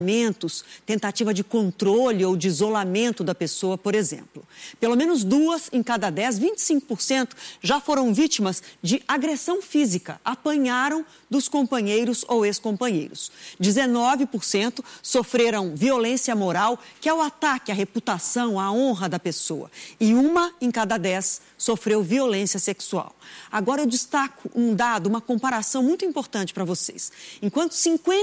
tentativa de controle ou de isolamento da pessoa, por exemplo. Pelo menos 2 em cada 10, 25%, já foram vítimas de agressão física, apanharam dos companheiros ou ex-companheiros. 19% sofreram violência moral, que é o ataque à reputação, à honra da pessoa. E 1 em cada 10 sofreu violência sexual. Agora eu destaco um dado, uma comparação muito importante para vocês. Enquanto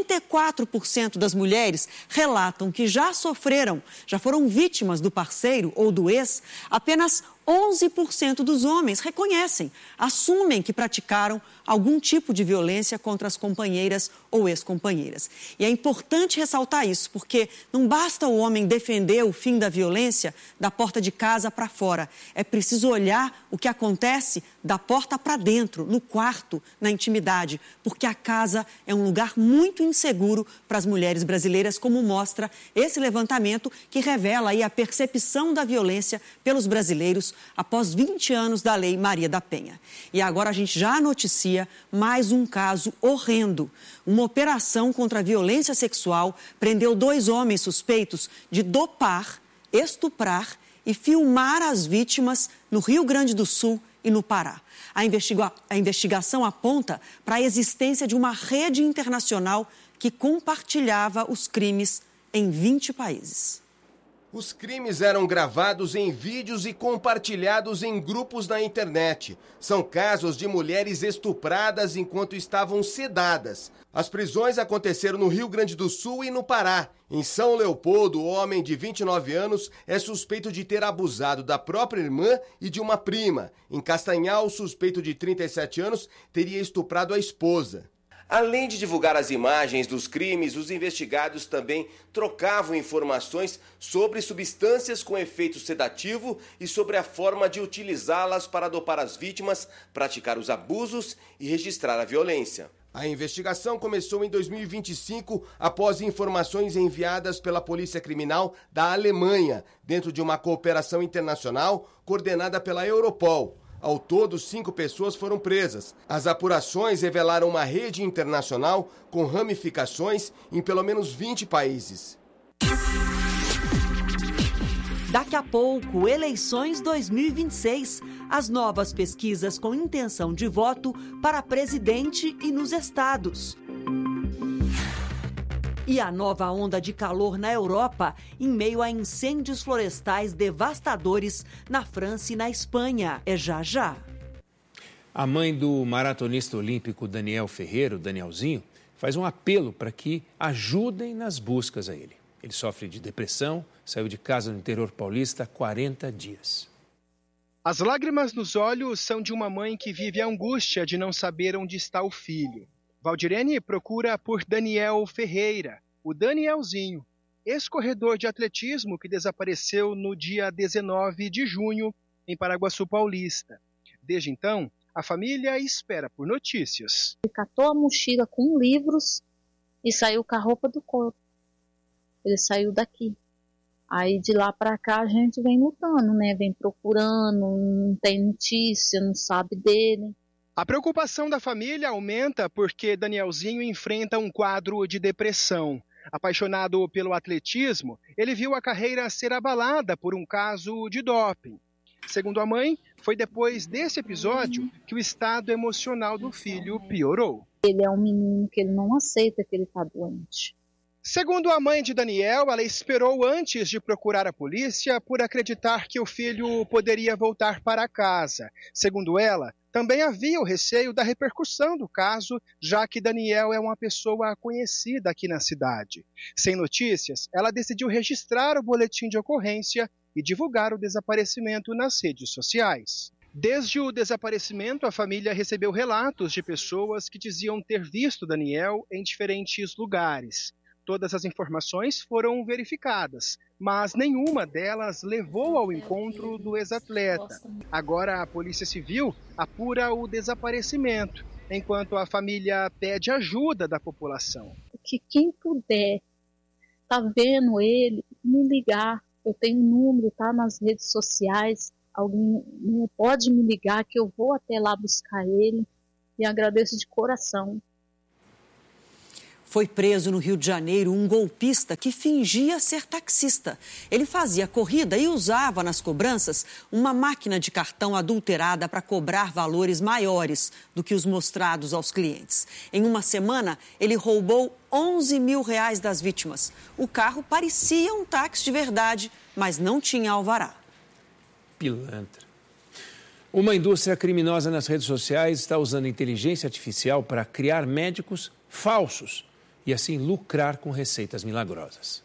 54% das mulheres relatam que já foram vítimas do parceiro ou do ex, apenas 11% dos homens reconhecem, assumem que praticaram algum tipo de violência contra as companheiras ou ex-companheiras. E é importante ressaltar isso, porque não basta o homem defender o fim da violência da porta de casa para fora. É preciso olhar o que acontece da porta para dentro, no quarto, na intimidade, porque a casa é um lugar muito inseguro para as mulheres brasileiras, como mostra esse levantamento que revela aí a percepção da violência pelos brasileiros após 20 anos da Lei Maria da Penha. E agora a gente já noticia mais um caso horrendo. Uma operação contra a violência sexual prendeu 2 homens suspeitos de dopar, estuprar e filmar as vítimas no Rio Grande do Sul e no Pará. A investigação aponta para a existência de uma rede internacional que compartilhava os crimes em 20 países. Os crimes eram gravados em vídeos e compartilhados em grupos na internet. São casos de mulheres estupradas enquanto estavam sedadas. As prisões aconteceram no Rio Grande do Sul e no Pará. Em São Leopoldo, o homem de 29 anos é suspeito de ter abusado da própria irmã e de uma prima. Em Castanhal, o suspeito de 37 anos teria estuprado a esposa. Além de divulgar as imagens dos crimes, os investigados também trocavam informações sobre substâncias com efeito sedativo e sobre a forma de utilizá-las para dopar as vítimas, praticar os abusos e registrar a violência. A investigação começou em 2025 após informações enviadas pela Polícia Criminal da Alemanha, dentro de uma cooperação internacional coordenada pela Europol. Ao todo, 5 pessoas foram presas. As apurações revelaram uma rede internacional com ramificações em pelo menos 20 países. Daqui a pouco, eleições 2026. As novas pesquisas com intenção de voto para presidente e nos estados. E a nova onda de calor na Europa, em meio a incêndios florestais devastadores na França e na Espanha. É já já. A mãe do maratonista olímpico Daniel Ferreira, o Danielzinho, faz um apelo para que ajudem nas buscas a ele. Ele sofre de depressão, saiu de casa no interior paulista há 40 dias. As lágrimas nos olhos são de uma mãe que vive a angústia de não saber onde está o filho. Valdirene procura por Daniel Ferreira, o Danielzinho, ex-corredor de atletismo que desapareceu no dia 19 de junho em Paraguaçu Paulista. Desde então, a família espera por notícias. Ele catou a mochila com livros e saiu com a roupa do corpo. Ele saiu daqui. Aí de lá para cá a gente vem lutando, né? Vem procurando, não tem notícia, não sabe dele. A preocupação da família aumenta porque Danielzinho enfrenta um quadro de depressão. Apaixonado pelo atletismo, ele viu a carreira ser abalada por um caso de doping. Segundo a mãe, foi depois desse episódio que o estado emocional do filho piorou. Ele é um menino que ele não aceita que ele está doente. Segundo a mãe de Daniel, ela esperou antes de procurar a polícia por acreditar que o filho poderia voltar para casa. Segundo ela, também havia o receio da repercussão do caso, já que Daniel é uma pessoa conhecida aqui na cidade. Sem notícias, ela decidiu registrar o boletim de ocorrência e divulgar o desaparecimento nas redes sociais. Desde o desaparecimento, a família recebeu relatos de pessoas que diziam ter visto Daniel em diferentes lugares. Todas as informações foram verificadas, mas nenhuma delas levou ao encontro do ex-atleta. Agora a Polícia Civil apura o desaparecimento, enquanto a família pede ajuda da população. Que quem puder tá vendo ele, me ligar. Eu tenho um número, tá nas redes sociais. Alguém pode me ligar que eu vou até lá buscar ele. E agradeço de coração. Foi preso no Rio de Janeiro um golpista que fingia ser taxista. Ele fazia corrida e usava nas cobranças uma máquina de cartão adulterada para cobrar valores maiores do que os mostrados aos clientes. Em uma semana, ele roubou R$11 mil das vítimas. O carro parecia um táxi de verdade, mas não tinha alvará. Pilantra. Uma indústria criminosa nas redes sociais está usando inteligência artificial para criar médicos falsos e assim lucrar com receitas milagrosas.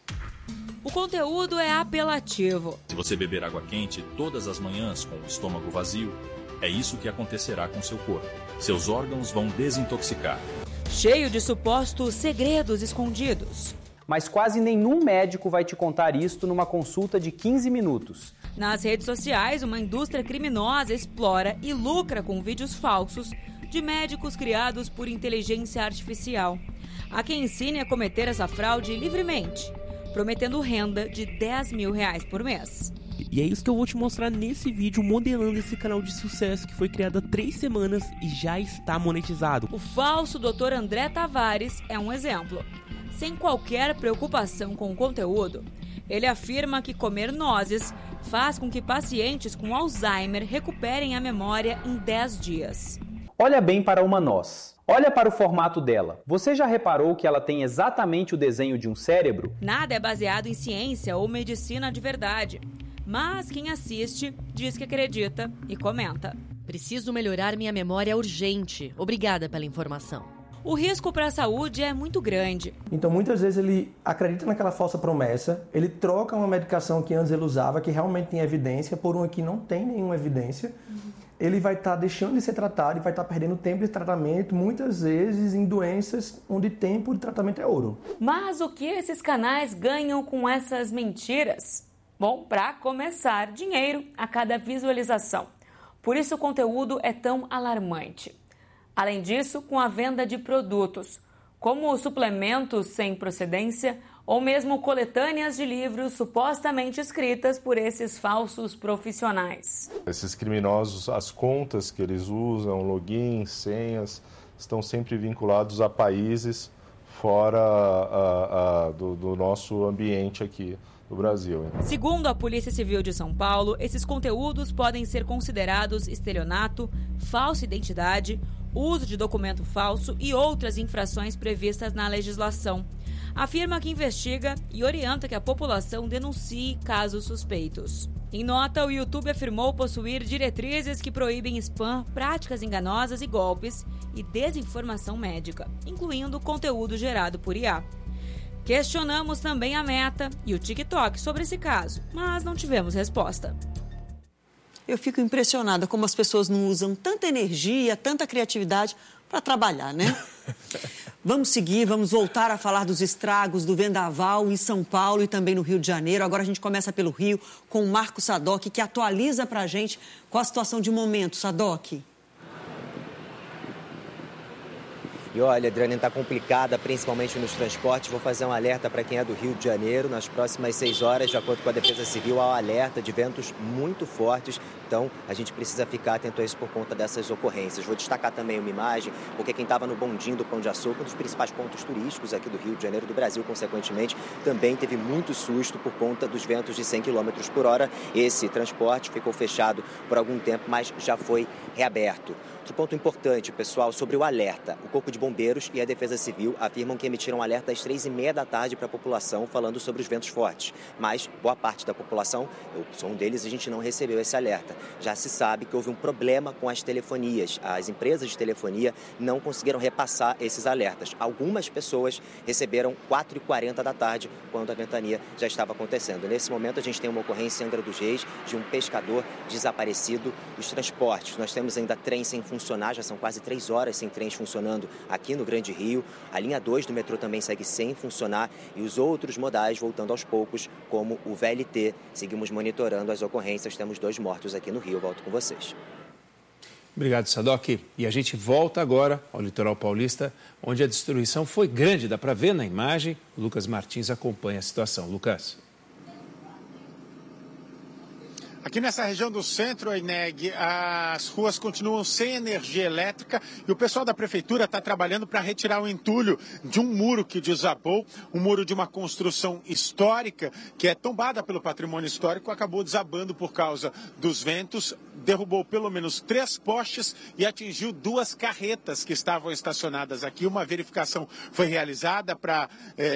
O conteúdo é apelativo. Se você beber água quente todas as manhãs com o estômago vazio, é isso que acontecerá com seu corpo. Seus órgãos vão desintoxicar. Cheio de supostos segredos escondidos. Mas quase nenhum médico vai te contar isto numa consulta de 15 minutos. Nas redes sociais, uma indústria criminosa explora e lucra com vídeos falsos de médicos criados por inteligência artificial. Há quem ensine a cometer essa fraude livremente, prometendo renda de R$10 mil por mês. E é isso que eu vou te mostrar nesse vídeo, modelando esse canal de sucesso que foi criado há 3 semanas e já está monetizado. O falso Dr. André Tavares é um exemplo. Sem qualquer preocupação com o conteúdo, ele afirma que comer nozes faz com que pacientes com Alzheimer recuperem a memória em 10 dias. Olha bem para uma noz. Olha para o formato dela. Você já reparou que ela tem exatamente o desenho de um cérebro? Nada é baseado em ciência ou medicina de verdade. Mas quem assiste diz que acredita e comenta. Preciso melhorar minha memória urgente. Obrigada pela informação. O risco para a saúde é muito grande. Então, muitas vezes ele acredita naquela falsa promessa, ele troca uma medicação que antes ele usava, que realmente tem evidência, por uma que não tem nenhuma evidência. Ele vai estar deixando de ser tratado e vai estar perdendo tempo de tratamento, muitas vezes em doenças onde tempo de tratamento é ouro. Mas o que esses canais ganham com essas mentiras? Bom, para começar, dinheiro a cada visualização. Por isso o conteúdo é tão alarmante. Além disso, com a venda de produtos, como suplementos sem procedência ou mesmo coletâneas de livros supostamente escritas por esses falsos profissionais. Esses criminosos, as contas que eles usam, login, senhas, estão sempre vinculados a países fora do nosso ambiente aqui do Brasil. Segundo a Polícia Civil de São Paulo, esses conteúdos podem ser considerados estelionato, falsa identidade, uso de documento falso e outras infrações previstas na legislação. Afirma que investiga e orienta que a população denuncie casos suspeitos. Em nota, o YouTube afirmou possuir diretrizes que proíbem spam, práticas enganosas e golpes e desinformação médica, incluindo conteúdo gerado por IA. Questionamos também a Meta e o TikTok sobre esse caso, mas não tivemos resposta. Eu fico impressionada como as pessoas não usam tanta energia, tanta criatividade para trabalhar, né? Vamos seguir, vamos voltar a falar dos estragos do vendaval em São Paulo e também no Rio de Janeiro. Agora a gente começa pelo Rio com o Marco Sadoc, que atualiza para a gente qual a situação de momento. Sadoc. E olha, Adriane, está complicada, principalmente nos transportes. Vou fazer um alerta para quem é do Rio de Janeiro. Nas próximas 6 horas, de acordo com a Defesa Civil, há um alerta de ventos muito fortes. Então, a gente precisa ficar atento a isso por conta dessas ocorrências. Vou destacar também uma imagem, porque quem estava no bondinho do Pão de Açúcar, um dos principais pontos turísticos aqui do Rio de Janeiro, do Brasil, consequentemente, também teve muito susto por conta dos ventos de 100 km por hora. Esse transporte ficou fechado por algum tempo, mas já foi reaberto. Outro ponto importante, pessoal, sobre o alerta. O Corpo de Bombeiros e a Defesa Civil afirmam que emitiram um alerta às 3h30 da tarde para a população, falando sobre os ventos fortes. Mas boa parte da população, eu sou um deles, a gente não recebeu esse alerta. Já se sabe que houve um problema com as telefonias. As empresas de telefonia não conseguiram repassar esses alertas. Algumas pessoas receberam 4h40 da tarde, quando a ventania já estava acontecendo. Nesse momento, a gente tem uma ocorrência em Angra dos Reis de um pescador desaparecido. Os transportes, nós temos ainda trens sem funcionar, já são quase 3 horas sem trens funcionando aqui no Grande Rio. A linha 2 do metrô também segue sem funcionar e os outros modais voltando aos poucos, como o VLT. Seguimos monitorando as ocorrências, temos 2 mortos aqui no Rio. Volto com vocês. Obrigado, Sadoc. E a gente volta agora ao litoral paulista, onde a destruição foi grande, dá para ver na imagem. O Lucas Martins acompanha a situação. Lucas. Aqui nessa região do centro, Ineg, as ruas continuam sem energia elétrica e o pessoal da prefeitura está trabalhando para retirar o entulho de um muro que desabou, um muro de uma construção histórica que é tombada pelo patrimônio histórico, acabou desabando por causa dos ventos, derrubou pelo menos 3 postes e atingiu 2 carretas que estavam estacionadas aqui. Uma verificação foi realizada para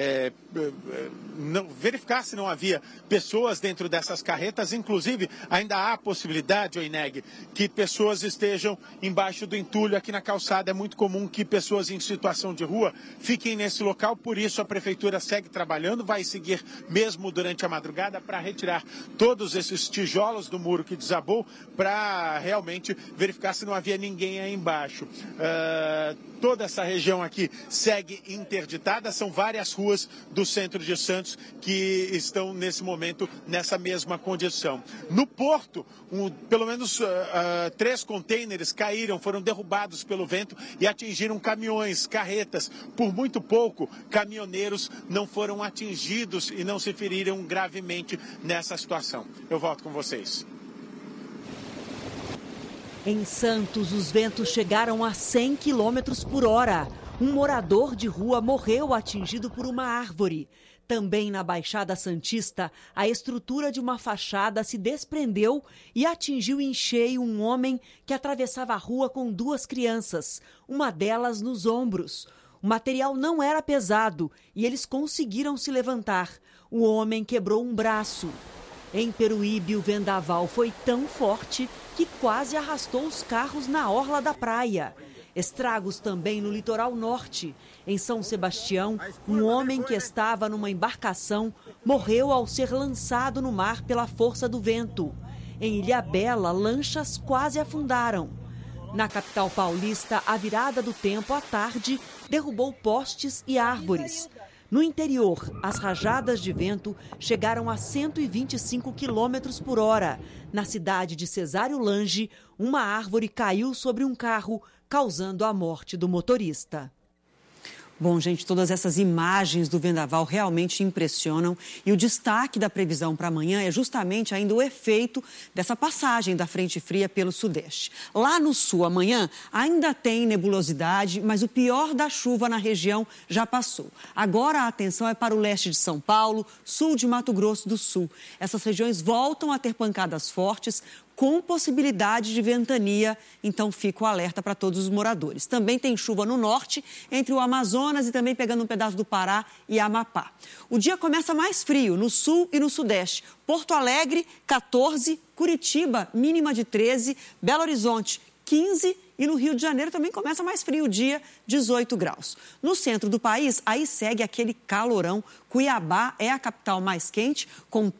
verificar se não havia pessoas dentro dessas carretas, inclusive ainda há a possibilidade, Ineg, que pessoas estejam embaixo do entulho aqui na calçada. É muito comum que pessoas em situação de rua fiquem nesse local, por isso a prefeitura segue trabalhando, vai seguir mesmo durante a madrugada para retirar todos esses tijolos do muro que desabou, para realmente verificar se não havia ninguém aí embaixo. Toda essa região aqui segue interditada, são várias ruas do centro de Santos que estão nesse momento nessa mesma condição. No porto, pelo menos 3 contêineres caíram, foram derrubados pelo vento e atingiram caminhões, carretas. Por muito pouco, caminhoneiros não foram atingidos e não se feriram gravemente nessa situação. Eu volto com vocês. Em Santos, os ventos chegaram a 100 km por hora. Um morador de rua morreu atingido por uma árvore. Também na Baixada Santista, a estrutura de uma fachada se desprendeu e atingiu em cheio um homem que atravessava a rua com 2 crianças, uma delas nos ombros. O material não era pesado e eles conseguiram se levantar. O homem quebrou um braço. Em Peruíbe, o vendaval foi tão forte que quase arrastou os carros na orla da praia. Estragos também no litoral norte. Em São Sebastião, um homem que estava numa embarcação morreu ao ser lançado no mar pela força do vento. Em Ilhabela, lanchas quase afundaram. Na capital paulista, a virada do tempo à tarde derrubou postes e árvores. No interior, as rajadas de vento chegaram a 125 km por hora. Na cidade de Cesário Lange, uma árvore caiu sobre um carro, causando a morte do motorista. Bom, gente, todas essas imagens do vendaval realmente impressionam e o destaque da previsão para amanhã é justamente ainda o efeito dessa passagem da frente fria pelo sudeste. Lá no sul, amanhã, ainda tem nebulosidade, mas o pior da chuva na região já passou. Agora a atenção é para o leste de São Paulo, sul de Mato Grosso do Sul. Essas regiões voltam a ter pancadas fortes, com possibilidade de ventania, então fica o alerta para todos os moradores. Também tem chuva no norte, entre o Amazonas e também pegando um pedaço do Pará e Amapá. O dia começa mais frio no sul e no sudeste. Porto Alegre, 14, Curitiba, mínima de 13, Belo Horizonte, 15 e no Rio de Janeiro também começa mais frio o dia, 18 graus. No centro do país, aí segue aquele calorão. Cuiabá é a capital mais quente, com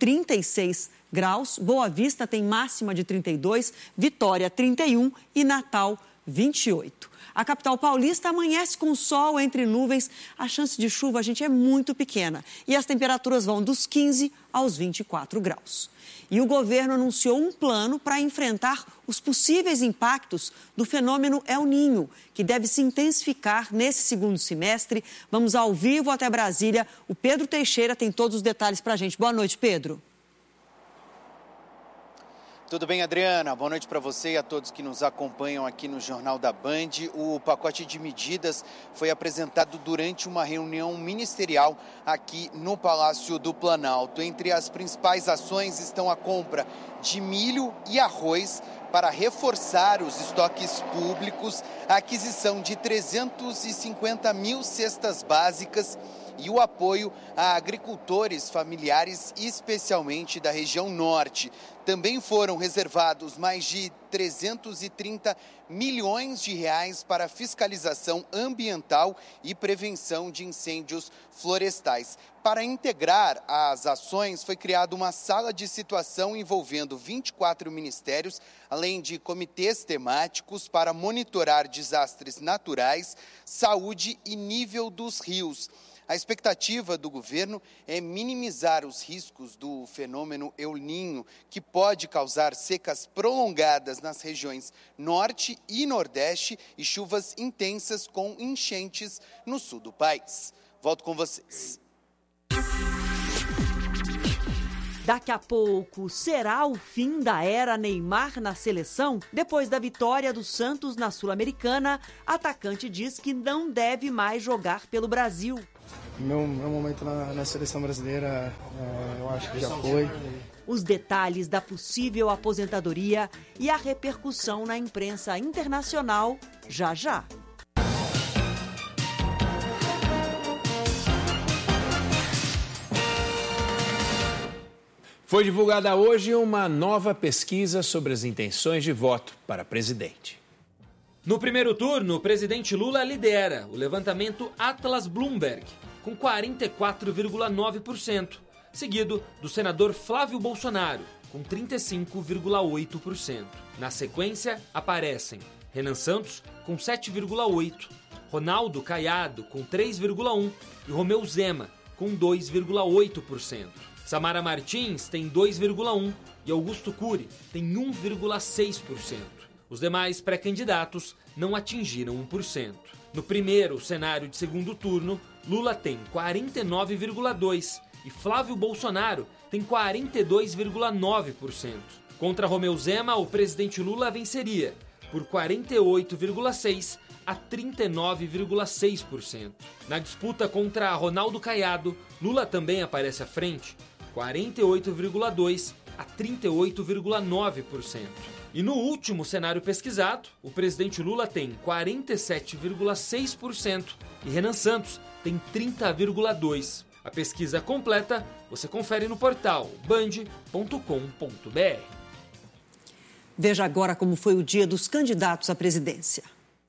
36 graus. Boa Vista tem máxima de 32, Vitória 31 e Natal 28. A capital paulista amanhece com sol entre nuvens. A chance de chuva, gente, é muito pequena. E as temperaturas vão dos 15 aos 24 graus. E o governo anunciou um plano para enfrentar os possíveis impactos do fenômeno El Niño, que deve se intensificar nesse segundo semestre. Vamos ao vivo até Brasília. O Pedro Teixeira tem todos os detalhes para a gente. Boa noite, Pedro. Tudo bem, Adriana? Boa noite para você e a todos que nos acompanham aqui no Jornal da Band. O pacote de medidas foi apresentado durante uma reunião ministerial aqui no Palácio do Planalto. Entre as principais ações estão a compra de milho e arroz para reforçar os estoques públicos, a aquisição de 350 mil cestas básicas e o apoio a agricultores familiares, especialmente da região norte. Também foram reservados mais de 330 milhões de reais para fiscalização ambiental e prevenção de incêndios florestais. Para integrar as ações, foi criada uma sala de situação envolvendo 24 ministérios, além de comitês temáticos para monitorar desastres naturais, saúde e nível dos rios. A expectativa do governo é minimizar os riscos do fenômeno El Niño, que pode causar secas prolongadas nas regiões norte e nordeste e chuvas intensas com enchentes no sul do país. Volto com vocês. Daqui a pouco, será o fim da era Neymar na seleção? Depois da vitória do Santos na Sul-Americana, atacante diz que não deve mais jogar pelo Brasil. Meu momento na seleção brasileira, eu acho que já foi. Os detalhes da possível aposentadoria e a repercussão na imprensa internacional já já. Foi divulgada hoje uma nova pesquisa sobre as intenções de voto para presidente. No primeiro turno, o presidente Lula lidera o levantamento Atlas Bloomberg, com 44,9%, seguido do senador Flávio Bolsonaro, com 35,8%. Na sequência, aparecem Renan Santos, com 7,8%, Ronaldo Caiado, com 3,1% e Romeu Zema, com 2,8%. Samara Martins tem 2,1% e Augusto Cury tem 1,6%. Os demais pré-candidatos não atingiram 1%. No primeiro cenário de segundo turno, Lula tem 49,2% e Flávio Bolsonaro tem 42,9%. Contra Romeu Zema, o presidente Lula venceria por 48,6% a 39,6%. Na disputa contra Ronaldo Caiado, Lula também aparece à frente, 48,2% a 38,9%. E no último cenário pesquisado, o presidente Lula tem 47,6% e Renan Santos tem 30,2%. A pesquisa completa você confere no portal band.com.br. Veja agora como foi o dia dos candidatos à presidência.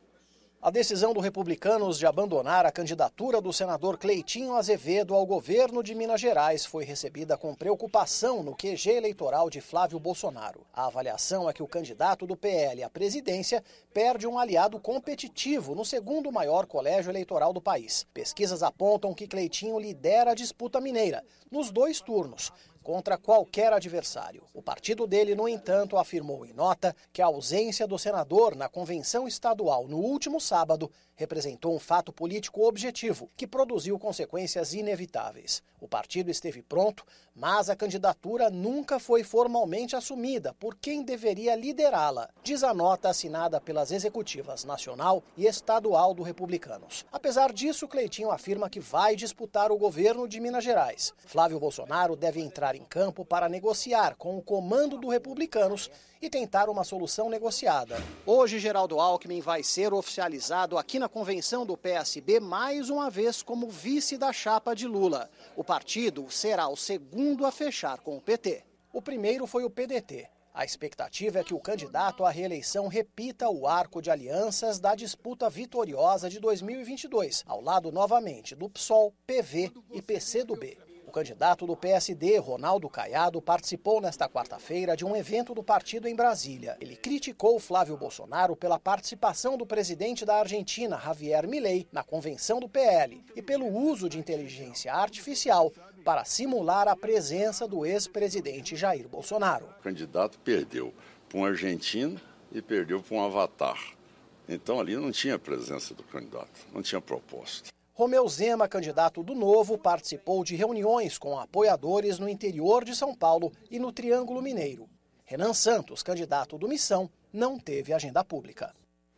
A decisão do Republicanos de abandonar a candidatura do senador Cleitinho Azevedo ao governo de Minas Gerais foi recebida com preocupação no QG eleitoral de Flávio Bolsonaro. A avaliação é que o candidato do PL à presidência perde um aliado competitivo no segundo maior colégio eleitoral do país. Pesquisas apontam que Cleitinho lidera a disputa mineira nos 2 turnos, contra qualquer adversário. O partido dele, no entanto, afirmou em nota que a ausência do senador na convenção estadual no último sábado representou um fato político objetivo que produziu consequências inevitáveis. O partido esteve pronto, mas a candidatura nunca foi formalmente assumida por quem deveria liderá-la, diz a nota assinada pelas executivas nacional e estadual do Republicanos. Apesar disso, Cleitinho afirma que vai disputar o governo de Minas Gerais. Flávio Bolsonaro deve entrar em campo para negociar com o comando do Republicanos e tentar uma solução negociada. Hoje, Geraldo Alckmin vai ser oficializado aqui na convenção do PSB mais uma vez como vice da chapa de Lula. O partido será o segundo a fechar com o PT. O primeiro foi o PDT. A expectativa é que o candidato à reeleição repita o arco de alianças da disputa vitoriosa de 2022, ao lado novamente do PSOL, PV e PCdoB. O candidato do PSD, Ronaldo Caiado, participou nesta quarta-feira de um evento do partido em Brasília. Ele criticou Flávio Bolsonaro pela participação do presidente da Argentina, Javier Milei, na convenção do PL e pelo uso de inteligência artificial para simular a presença do ex-presidente Jair Bolsonaro. O candidato perdeu para um argentino e perdeu para um avatar. Então ali não tinha presença do candidato, não tinha proposta. Romeu Zema, candidato do Novo, participou de reuniões com apoiadores no interior de São Paulo e no Triângulo Mineiro. Renan Santos, candidato do Missão, não teve agenda pública.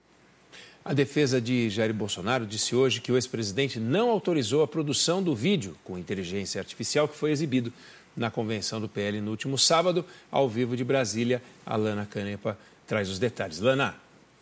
A defesa de Jair Bolsonaro disse hoje que o ex-presidente não autorizou a produção do vídeo com inteligência artificial que foi exibido na convenção do PL no último sábado, ao vivo de Brasília. A Lana Canepa traz os detalhes. Lana.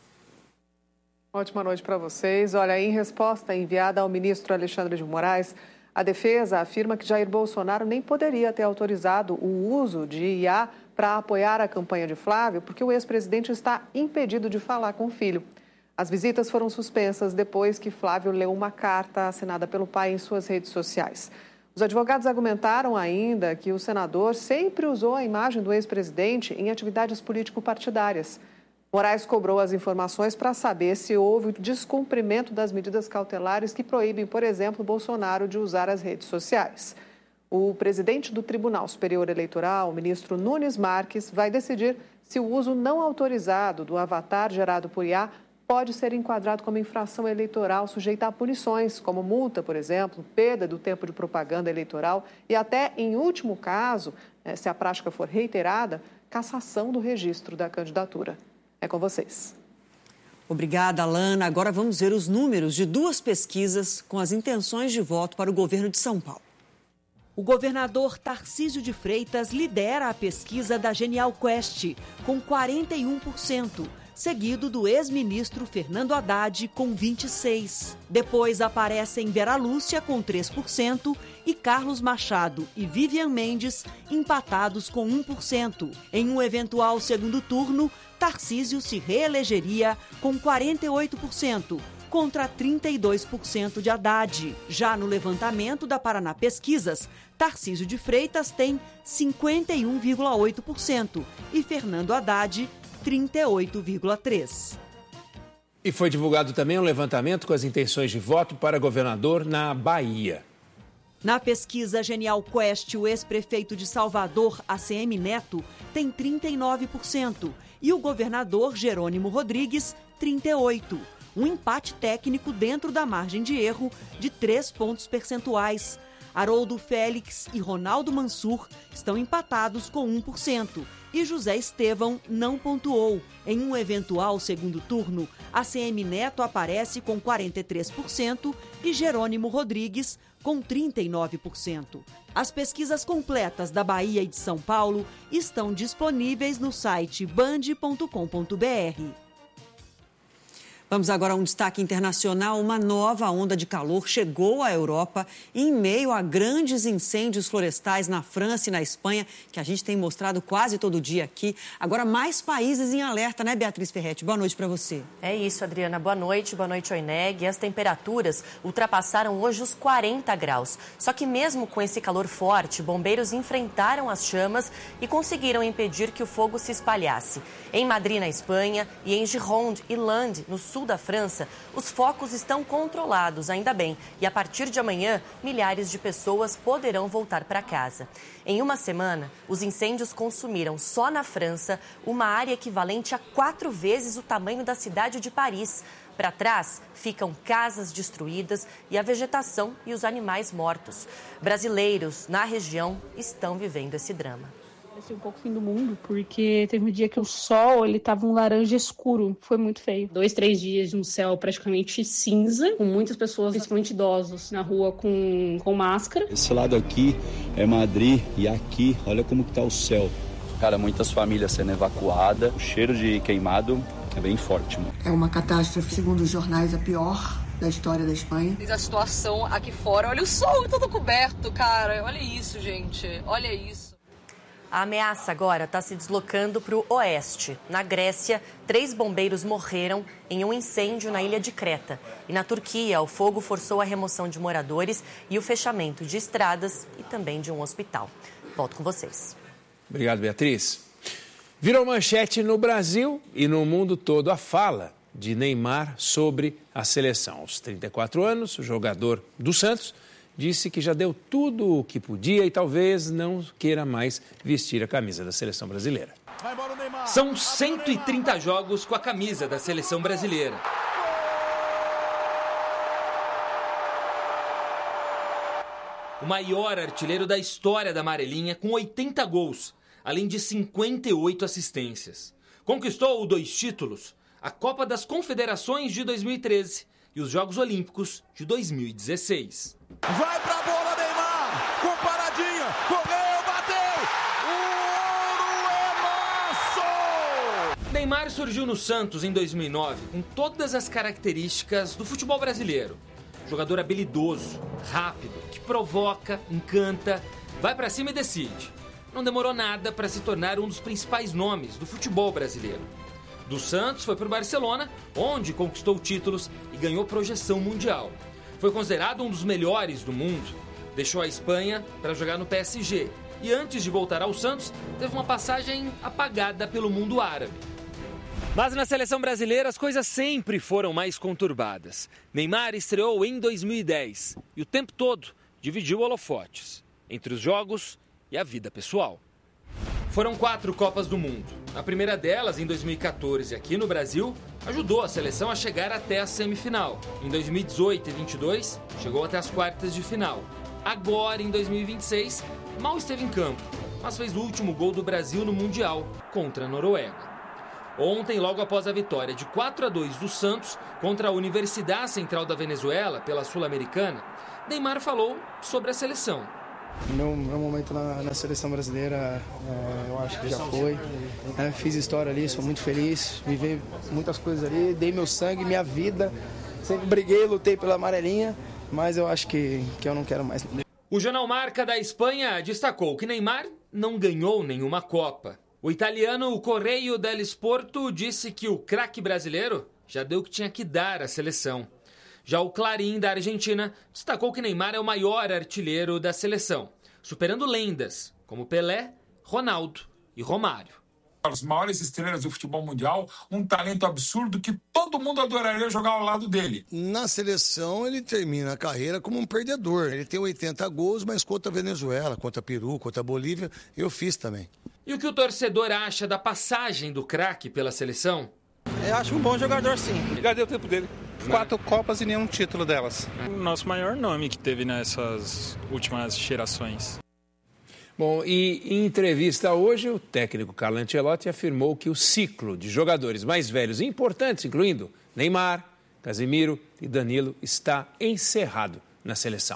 Ótima noite para vocês. Olha, em resposta enviada ao ministro Alexandre de Moraes, a defesa afirma que Jair Bolsonaro nem poderia ter autorizado o uso de IA para apoiar a campanha de Flávio, porque o ex-presidente está impedido de falar com o filho. As visitas foram suspensas depois que Flávio leu uma carta assinada pelo pai em suas redes sociais. Os advogados argumentaram ainda que o senador sempre usou a imagem do ex-presidente em atividades político-partidárias. Moraes cobrou as informações para saber se houve descumprimento das medidas cautelares que proíbem, por exemplo, Bolsonaro de usar as redes sociais. O presidente do Tribunal Superior Eleitoral, o ministro Nunes Marques, vai decidir se o uso não autorizado do avatar gerado por IA pode ser enquadrado como infração eleitoral sujeita a punições, como multa, por exemplo, perda do tempo de propaganda eleitoral e até, em último caso, se a prática for reiterada, cassação do registro da candidatura. É com vocês. Obrigada, Alana. Agora vamos ver os números de duas pesquisas com as intenções de voto para o governo de São Paulo. O governador Tarcísio de Freitas lidera a pesquisa da Genial Quest, com 41%, seguido do ex-ministro Fernando Haddad, com 26%. Depois aparecem Vera Lúcia, com 3%, e Carlos Machado e Vivian Mendes, empatados com 1%. Em um eventual segundo turno, Tarcísio se reelegeria com 48%, contra 32% de Haddad. Já no levantamento da Paraná Pesquisas, Tarcísio de Freitas tem 51,8% e Fernando Haddad, 38,3%. E foi divulgado também um levantamento com as intenções de voto para governador na Bahia. Na pesquisa Genial Quest, o ex-prefeito de Salvador, ACM Neto, tem 39% e o governador Jerônimo Rodrigues, 38%. Um empate técnico dentro da margem de erro de 3 pontos percentuais. Haroldo Félix e Ronaldo Mansur estão empatados com 1% e José Estevão não pontuou. Em um eventual segundo turno, ACM Neto aparece com 43% e Jerônimo Rodrigues com 39%. As pesquisas completas da Bahia e de São Paulo estão disponíveis no site band.com.br. Vamos agora a um destaque internacional. Uma nova onda de calor chegou à Europa em meio a grandes incêndios florestais na França e na Espanha, que a gente tem mostrado quase todo dia aqui. Agora, mais países em alerta, né, Beatriz Ferretti? Boa noite para você. É isso, Adriana. Boa noite, Oineg. As temperaturas ultrapassaram hoje os 40 graus. Só que mesmo com esse calor forte, bombeiros enfrentaram as chamas e conseguiram impedir que o fogo se espalhasse. Em Madrid, na Espanha, e em Gironde e Landes, no sul da França, os focos estão controlados, ainda bem. E a partir de amanhã, milhares de pessoas poderão voltar para casa. Em uma semana, os incêndios consumiram só na França uma área equivalente a 4 vezes o tamanho da cidade de Paris. Para trás ficam casas destruídas e a vegetação e os animais mortos. Brasileiros na região estão vivendo esse drama. Um pouco fim do mundo, porque teve um dia que o sol, ele tava um laranja escuro, foi muito feio. 2, 3 dias de um céu praticamente cinza, com muitas pessoas, principalmente idosos, na rua com máscara. Esse lado aqui é Madrid e aqui, olha como que tá o céu. Cara, muitas famílias sendo evacuadas, o cheiro de queimado é bem forte, mano. É uma catástrofe, segundo os jornais, a pior da história da Espanha. A situação aqui fora, olha o sol todo coberto, cara, olha isso, gente, olha isso. A ameaça agora está se deslocando para o oeste. Na Grécia, 3 bombeiros morreram em um incêndio na ilha de Creta. E na Turquia, o fogo forçou a remoção de moradores e o fechamento de estradas e também de um hospital. Volto com vocês. Obrigado, Beatriz. Virou manchete no Brasil e no mundo todo a fala de Neymar sobre a seleção. Aos 34 anos, o jogador do Santos disse que já deu tudo o que podia e talvez não queira mais vestir a camisa da seleção brasileira. São 130 jogos com a camisa da seleção brasileira. O maior artilheiro da história da amarelinha, com 80 gols, além de 58 assistências. Conquistou 2 títulos, a Copa das Confederações de 2013 e os Jogos Olímpicos de 2016. Vai pra bola, Neymar! Com paradinha! Correu, bateu! O ouro é nosso! Neymar surgiu no Santos em 2009 com todas as características do futebol brasileiro. Jogador habilidoso, rápido, que provoca, encanta, vai pra cima e decide. Não demorou nada para se tornar um dos principais nomes do futebol brasileiro. Do Santos foi para o Barcelona, onde conquistou títulos e ganhou projeção mundial. Foi considerado um dos melhores do mundo. Deixou a Espanha para jogar no PSG. E antes de voltar ao Santos, teve uma passagem apagada pelo mundo árabe. Mas na seleção brasileira as coisas sempre foram mais conturbadas. Neymar estreou em 2010 e o tempo todo dividiu holofotes entre os jogos e a vida pessoal. Foram 4 Copas do Mundo. A primeira delas, em 2014, aqui no Brasil, ajudou a seleção a chegar até a semifinal. Em 2018 e 2022, chegou até as quartas de final. Agora, em 2026, mal esteve em campo. mas fez o último gol do Brasil no Mundial contra a Noruega. Ontem, logo após a vitória de 4-2 do Santos contra a Universidade Central da Venezuela pela Sul-Americana, Neymar falou sobre a seleção. Meu momento na seleção brasileira, eu acho que já foi. Fiz história ali, sou muito feliz, vivi muitas coisas ali, dei meu sangue, minha vida. Sempre briguei, lutei pela amarelinha, mas eu acho que eu não quero mais. O jornal Marca da Espanha destacou que Neymar não ganhou nenhuma Copa. O italiano Correio dello Sporto disse que o craque brasileiro já deu o que tinha que dar à seleção. Já o Clarín da Argentina destacou que Neymar é o maior artilheiro da seleção, superando lendas como Pelé, Ronaldo e Romário. As maiores estrelas do futebol mundial, um talento absurdo que todo mundo adoraria jogar ao lado dele. Na seleção, ele termina a carreira como um perdedor. Ele tem 80 gols, mas contra a Venezuela, contra Peru, contra a Bolívia, eu fiz também. E o que o torcedor acha da passagem do craque pela seleção? Eu acho um bom jogador, sim. Já deu tempo dele. 4 Copas e nenhum título delas. O nosso maior nome que teve nessas últimas gerações. Bom, e em entrevista hoje, o técnico Carlo Ancelotti afirmou que o ciclo de jogadores mais velhos e importantes, incluindo Neymar, Casemiro e Danilo, está encerrado na seleção.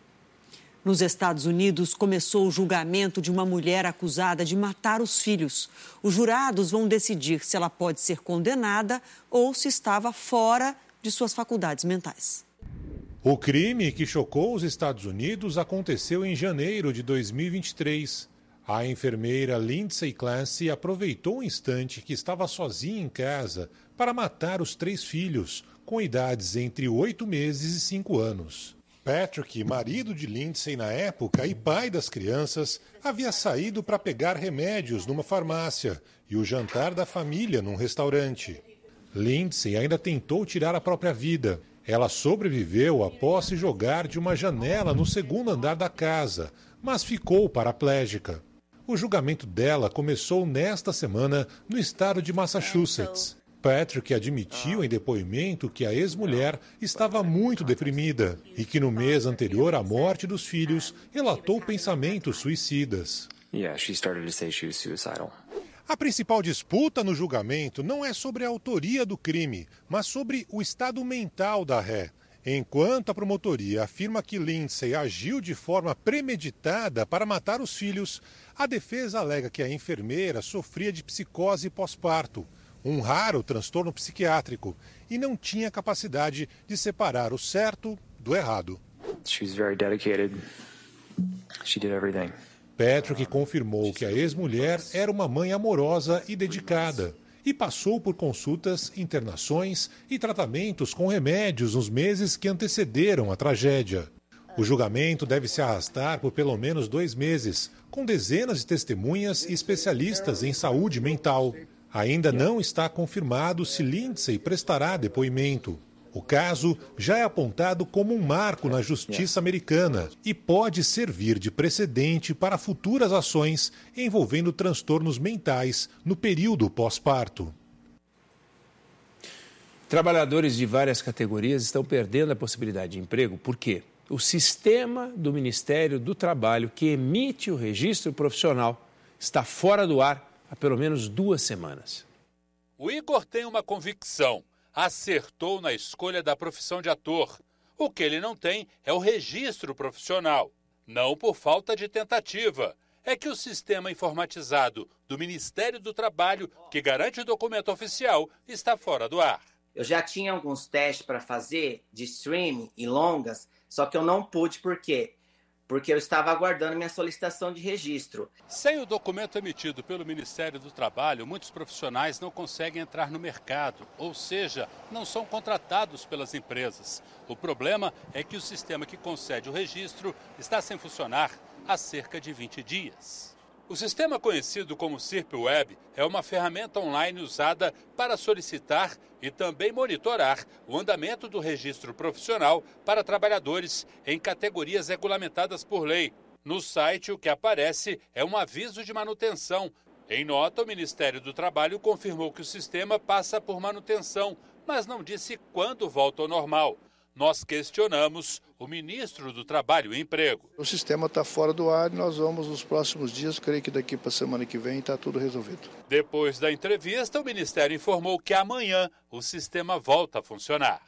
Nos Estados Unidos, começou o julgamento de uma mulher acusada de matar os filhos. Os jurados vão decidir se ela pode ser condenada ou se estava fora de suas faculdades mentais. O crime que chocou os Estados Unidos aconteceu em janeiro de 2023. A enfermeira Lindsay Clancy aproveitou um instante que estava sozinha em casa para matar os 3 filhos, com idades entre 8 meses e 5 anos. Patrick, marido de Lindsay na época e pai das crianças, havia saído para pegar remédios numa farmácia e o jantar da família num restaurante. Lindsay ainda tentou tirar a própria vida. Ela sobreviveu após se jogar de uma janela no segundo andar da casa, mas ficou paraplégica. O julgamento dela começou nesta semana no estado de Massachusetts. Patrick admitiu em depoimento que a ex-mulher estava muito deprimida e que no mês anterior à morte dos filhos relatou pensamentos suicidas. She started to say she was suicidal. A principal disputa no julgamento não é sobre a autoria do crime, mas sobre o estado mental da ré. Enquanto a promotoria afirma que Lindsay agiu de forma premeditada para matar os filhos, a defesa alega que a enfermeira sofria de psicose pós-parto, um raro transtorno psiquiátrico, e não tinha capacidade de separar o certo do errado. She was very dedicated. She did everything. Patrick confirmou que a ex-mulher era uma mãe amorosa e dedicada e passou por consultas, internações e tratamentos com remédios nos meses que antecederam a tragédia. O julgamento deve se arrastar por pelo menos 2 meses, com dezenas de testemunhas e especialistas em saúde mental. Ainda não está confirmado se Lindsay prestará depoimento. O caso já é apontado como um marco na justiça americana e pode servir de precedente para futuras ações envolvendo transtornos mentais no período pós-parto. Trabalhadores de várias categorias estão perdendo a possibilidade de emprego porque o sistema do Ministério do Trabalho que emite o registro profissional está fora do ar há pelo menos 2 semanas. O Igor tem uma convicção. Acertou na escolha da profissão de ator. O que ele não tem é o registro profissional. Não por falta de tentativa. É que o sistema informatizado do Ministério do Trabalho, que garante o documento oficial, está fora do ar. Eu já tinha alguns testes para fazer de streaming e longas, só que eu não pude, por quê? Porque eu estava aguardando minha solicitação de registro. Sem o documento emitido pelo Ministério do Trabalho, muitos profissionais não conseguem entrar no mercado, ou seja, não são contratados pelas empresas. O problema é que o sistema que concede o registro está sem funcionar há cerca de 20 dias. O sistema conhecido como SIRP-Web é uma ferramenta online usada para solicitar e também monitorar o andamento do registro profissional para trabalhadores em categorias regulamentadas por lei. No site, o que aparece é um aviso de manutenção. Em nota, o Ministério do Trabalho confirmou que o sistema passa por manutenção, mas não disse quando volta ao normal. nós questionamos o ministro do Trabalho e Emprego. O sistema está fora do ar e nós vamos nos próximos dias, creio que daqui para a semana que vem está tudo resolvido. Depois da entrevista, o Ministério informou que amanhã o sistema volta a funcionar.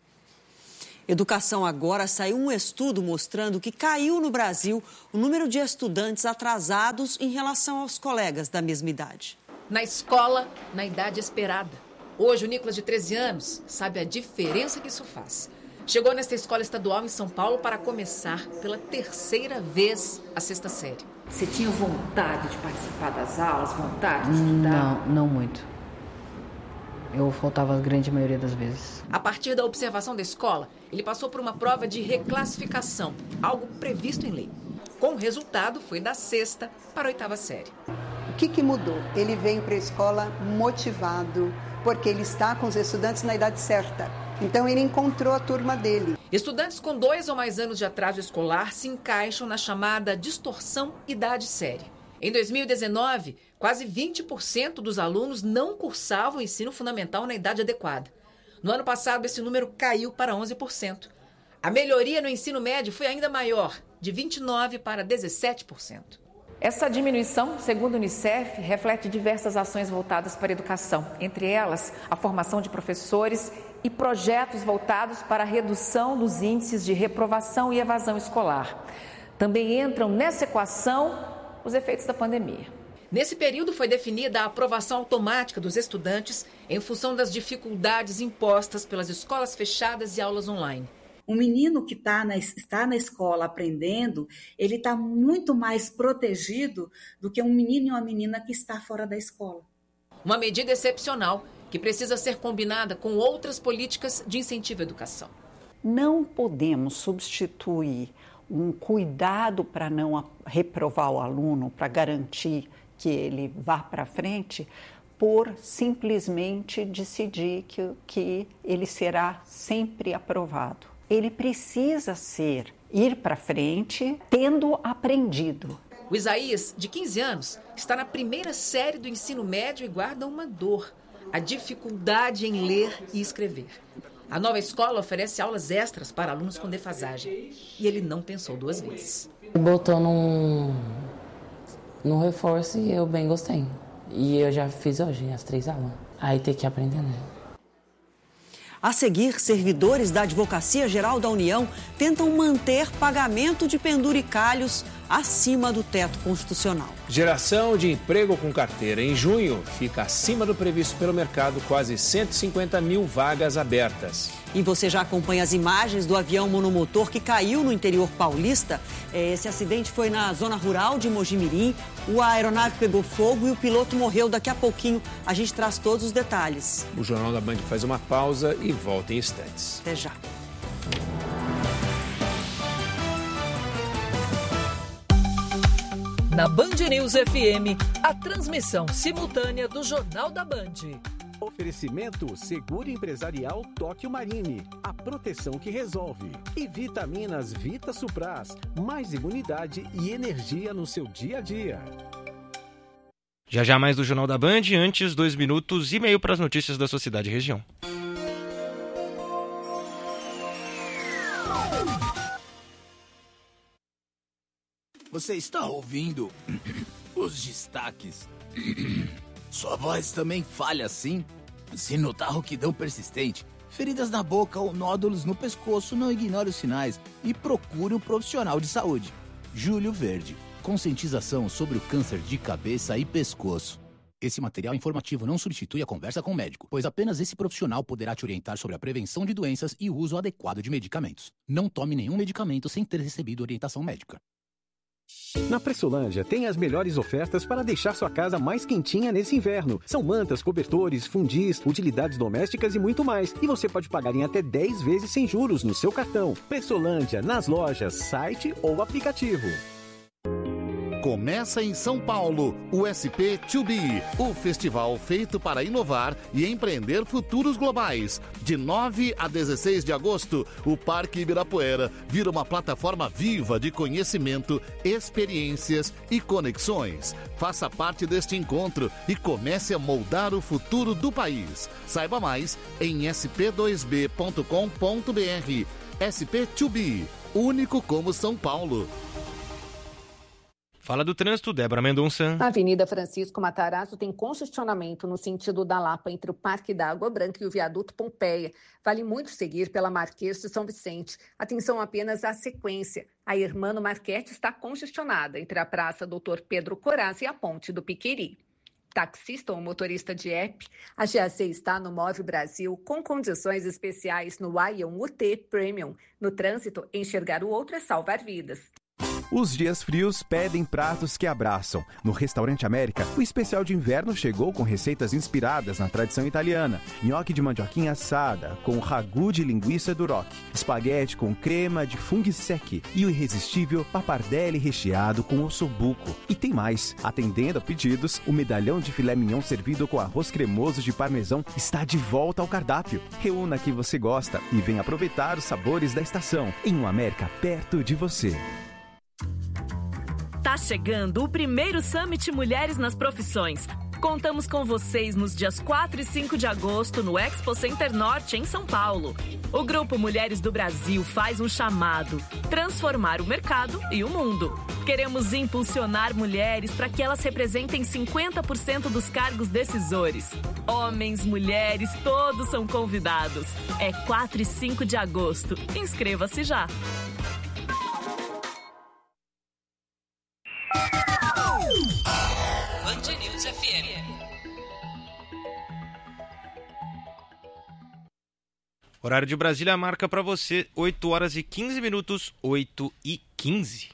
Educação Agora saiu um estudo mostrando que caiu no Brasil o número de estudantes atrasados em relação aos colegas da mesma idade. Na escola, na idade esperada. Hoje, o Nicolas, de 13 anos, sabe a diferença que isso faz. Chegou nesta escola estadual em São Paulo para começar pela 3ª vez a 6ª série. Você tinha vontade de participar das aulas, vontade de estudar? Não muito. Eu faltava a grande maioria das vezes. A partir da observação da escola, ele passou por uma prova de reclassificação, algo previsto em lei. Com o resultado, foi da 6ª para a 8ª série. O que mudou? Ele veio para a escola motivado, porque ele está com os estudantes na idade certa. Então, ele encontrou a turma dele. Estudantes com 2 ou mais anos de atraso escolar se encaixam na chamada distorção idade-série. Em 2019, quase 20% dos alunos não cursavam o ensino fundamental na idade adequada. No ano passado, esse número caiu para 11%. A melhoria no ensino médio foi ainda maior, de 29% para 17%. Essa diminuição, segundo o Unicef, reflete diversas ações voltadas para a educação, entre elas a formação de professores e projetos voltados para a redução dos índices de reprovação e evasão escolar. Também entram nessa equação os efeitos da pandemia. Nesse período foi definida a aprovação automática dos estudantes em função das dificuldades impostas pelas escolas fechadas e aulas online. Um menino que está na escola aprendendo, ele está muito mais protegido do que um menino e uma menina que está fora da escola. Uma medida excepcional que precisa ser combinada com outras políticas de incentivo à educação. Não podemos substituir um cuidado para não reprovar o aluno, para garantir que ele vá para frente, por simplesmente decidir que ele será sempre aprovado. Ele precisa ir para frente tendo aprendido. O Isaías, de 15 anos, está na 1ª série do ensino médio e guarda uma dor, a dificuldade em ler e escrever. A nova escola oferece aulas extras para alunos com defasagem e ele não pensou 2 vezes. Botou num reforço e eu bem gostei. E eu já fiz hoje as 3 aulas. Aí tem que aprender, né? A seguir, servidores da Advocacia Geral da União tentam manter pagamento de penduricalhos acima do teto constitucional. Geração de emprego com carteira em junho fica acima do previsto pelo mercado, quase 150 mil vagas abertas. E você já acompanha as imagens do avião monomotor que caiu no interior paulista? Esse acidente foi na zona rural de Mojimirim. A aeronave pegou fogo e o piloto morreu. Daqui a pouquinho a gente traz todos os detalhes. O Jornal da Band faz uma pausa e volta em instantes. Até já. Na Band News FM, a transmissão simultânea do Jornal da Band. Oferecimento Seguro Empresarial Tóquio Marine, a proteção que resolve. E Vitaminas Vita Supras, mais imunidade e energia no seu dia a dia. Já mais do Jornal da Band, antes 2 minutos e meio para as notícias da sua cidade e região. Você está ouvindo os destaques? Sua voz também falha assim? Se notar rouquidão persistente, feridas na boca ou nódulos no pescoço, não ignore os sinais e procure um profissional de saúde. Júlio Verde, conscientização sobre o câncer de cabeça e pescoço. Esse material informativo não substitui a conversa com o médico, pois apenas esse profissional poderá te orientar sobre a prevenção de doenças e o uso adequado de medicamentos. Não tome nenhum medicamento sem ter recebido orientação médica. Na Pressolândia tem as melhores ofertas para deixar sua casa mais quentinha nesse inverno. São mantas, cobertores, fundis, utilidades domésticas e muito mais. E você pode pagar em até 10 vezes sem juros no seu cartão. Pressolândia, nas lojas, site ou aplicativo. Começa em São Paulo, o SP2B, o festival feito para inovar e empreender futuros globais. De 9 a 16 de agosto, o Parque Ibirapuera vira uma plataforma viva de conhecimento, experiências e conexões. Faça parte deste encontro e comece a moldar o futuro do país. Saiba mais em sp2b.com.br. SP2B, único como São Paulo. Fala do trânsito, Débora Mendonça. A Avenida Francisco Matarazzo tem congestionamento no sentido da Lapa entre o Parque da Água Branca e o Viaduto Pompeia. Vale muito seguir pela Marquês de São Vicente. Atenção apenas à sequência. A Hermano Marchetti está congestionada entre a Praça Doutor Pedro Coraz e a Ponte do Piqueri. Taxista ou motorista de app, a GAC está no Move Brasil com condições especiais no Ion UT Premium. No trânsito, enxergar o outro é salvar vidas. Os dias frios pedem pratos que abraçam. No Restaurante América, o especial de inverno chegou com receitas inspiradas na tradição italiana. Nhoque de mandioquinha assada, com ragu de linguiça duroc, espaguete com crema de funghi secchi e o irresistível pappardelle recheado com ossobuco. E tem mais. Atendendo a pedidos, o medalhão de filé mignon servido com arroz cremoso de parmesão está de volta ao cardápio. Reúna que você gosta e venha aproveitar os sabores da estação em um América perto de você. Tá chegando o primeiro Summit Mulheres nas Profissões. Contamos com vocês nos dias 4 e 5 de agosto no Expo Center Norte, em São Paulo. O Grupo Mulheres do Brasil faz um chamado: transformar o mercado e o mundo. Queremos impulsionar mulheres para que elas representem 50% dos cargos decisores. Homens, mulheres, todos são convidados. É 4 e 5 de agosto. Inscreva-se já. Band News FM. Horário de Brasília marca para você 8 horas e 15 minutos, 8 e 15.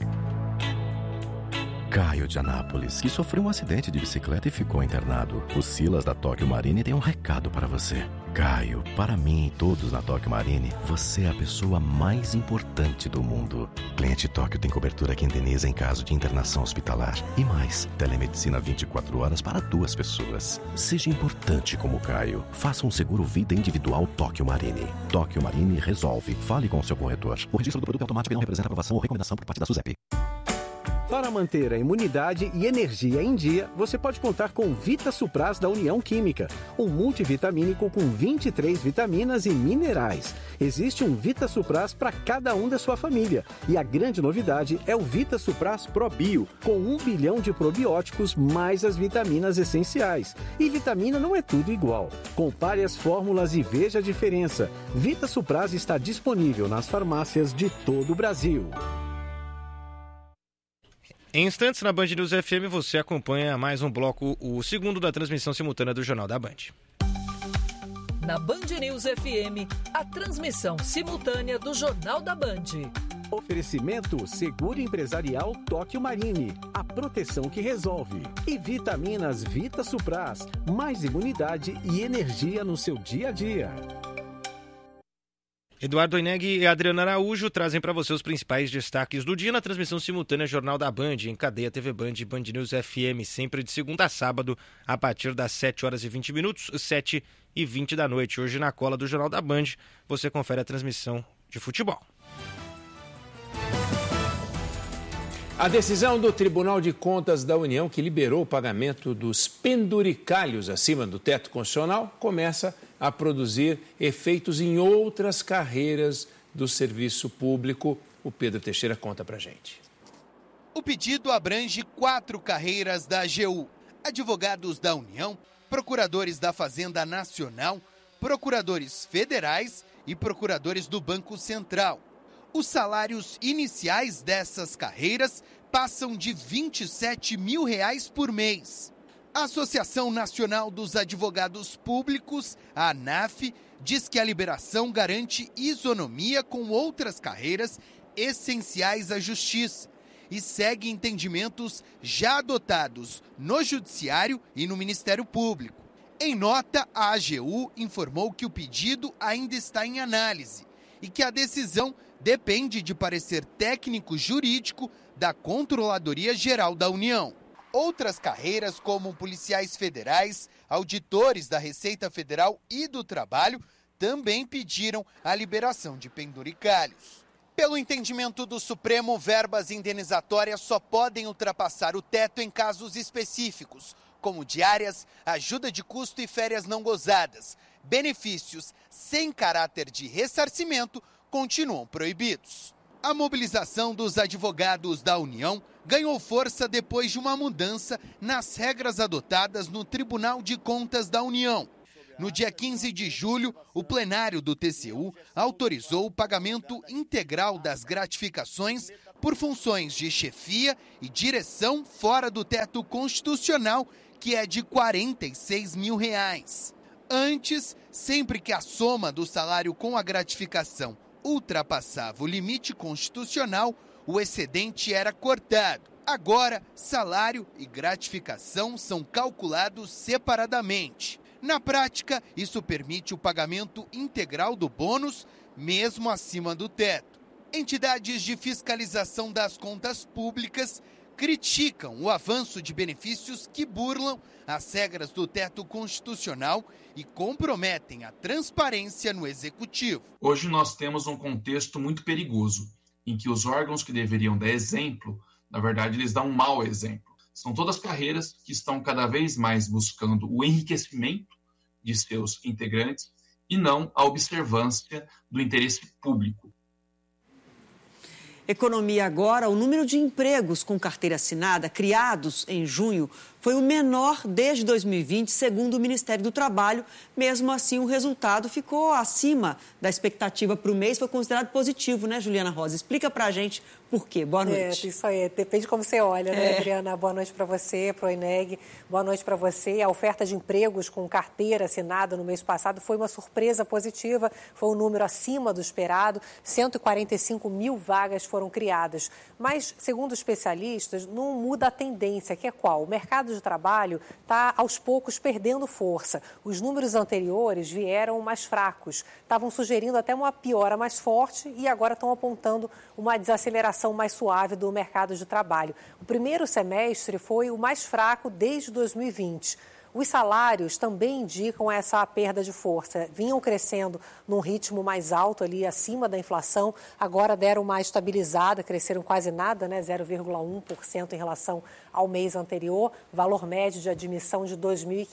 Caio de Anápolis, que sofreu um acidente de bicicleta e ficou internado. O Silas da Tóquio Marine tem um recado para você. Caio, para mim e todos na Tóquio Marine, você é a pessoa mais importante do mundo. Cliente Tóquio tem cobertura que indeniza em caso de internação hospitalar. E mais, telemedicina 24 horas para 2 pessoas. Seja importante como Caio. Faça um seguro vida individual Tóquio Marine. Tóquio Marine resolve. Fale com o seu corretor. O registro do produto automático não representa aprovação ou recomendação por parte da SUSEP. Para manter a imunidade e energia em dia, você pode contar com Vita Supras da União Química, um multivitamínico com 23 vitaminas e minerais. Existe um Vita Supras para cada um da sua família. E a grande novidade é o Vita Supras Pro Bio, com 1 bilhão de probióticos mais as vitaminas essenciais. E vitamina não é tudo igual. Compare as fórmulas e veja a diferença. Vita Supras está disponível nas farmácias de todo o Brasil. Em instantes, na Band News FM, você acompanha mais um bloco, o segundo da transmissão simultânea do Jornal da Band. Na Band News FM, a transmissão simultânea do Jornal da Band. Oferecimento Seguro Empresarial Tóquio Marine, a proteção que resolve. E vitaminas Vita Supras, mais imunidade e energia no seu dia a dia. Eduardo Oineg e Adriana Araújo trazem para você os principais destaques do dia na transmissão simultânea Jornal da Band, em cadeia TV Band e Band News FM, sempre de segunda a sábado, a partir das 7 horas e 20 minutos, 7 e 20 da noite. Hoje, na cola do Jornal da Band, você confere a transmissão de futebol. A decisão do Tribunal de Contas da União, que liberou o pagamento dos penduricalhos acima do teto constitucional, começa a produzir efeitos em outras carreiras do serviço público. O Pedro Teixeira conta pra gente. O pedido abrange 4 carreiras da AGU: advogados da União, procuradores da Fazenda Nacional, procuradores federais e procuradores do Banco Central. Os salários iniciais dessas carreiras passam de R$ 27 mil por mês. A Associação Nacional dos Advogados Públicos, a ANAF, diz que a liberação garante isonomia com outras carreiras essenciais à justiça e segue entendimentos já adotados no Judiciário e no Ministério Público. Em nota, a AGU informou que o pedido ainda está em análise e que a decisão depende de parecer técnico-jurídico da Controladoria Geral da União. Outras carreiras, como policiais federais, auditores da Receita Federal e do Trabalho, também pediram a liberação de penduricalhos. Pelo entendimento do Supremo, verbas indenizatórias só podem ultrapassar o teto em casos específicos, como diárias, ajuda de custo e férias não gozadas, benefícios sem caráter de ressarcimento, continuam proibidos. A mobilização dos advogados da União ganhou força depois de uma mudança nas regras adotadas no Tribunal de Contas da União. No dia 15 de julho, o plenário do TCU autorizou o pagamento integral das gratificações por funções de chefia e direção fora do teto constitucional, que é de R$ 46 mil. Antes, sempre que a soma do salário com a gratificação ultrapassava o limite constitucional, o excedente era cortado. Agora, salário e gratificação são calculados separadamente. Na prática, isso permite o pagamento integral do bônus, mesmo acima do teto. Entidades de fiscalização das contas públicas criticam o avanço de benefícios que burlam as regras do teto constitucional e comprometem a transparência no executivo. Hoje nós temos um contexto muito perigoso, em que os órgãos que deveriam dar exemplo, na verdade, eles dão um mau exemplo. São todas carreiras que estão cada vez mais buscando o enriquecimento de seus integrantes e não a observância do interesse público. Economia agora, o número de empregos com carteira assinada criados em junho foi o menor desde 2020, segundo o Ministério do Trabalho. Mesmo assim, o resultado ficou acima da expectativa para o mês, foi considerado positivo, né, Juliana Rosa? Explica para a gente por quê. Boa noite. Isso aí, depende de como você olha, né, Adriana? Boa noite para você, para o INEG, boa noite para você. A oferta de empregos com carteira assinada no mês passado foi uma surpresa positiva, foi um número acima do esperado, 145 mil vagas foram criadas. Mas, segundo especialistas, não muda a tendência, que é qual? O mercado de trabalho está, aos poucos, perdendo força. Os números anteriores vieram mais fracos, estavam sugerindo até uma piora mais forte e agora estão apontando uma desaceleração mais suave do mercado de trabalho. O primeiro semestre foi o mais fraco desde 2020. Os salários também indicam essa perda de força. Vinham crescendo num ritmo mais alto, ali acima da inflação, agora deram uma estabilizada, cresceram quase nada, né? 0,1% em relação ao mês anterior, valor médio de admissão de R$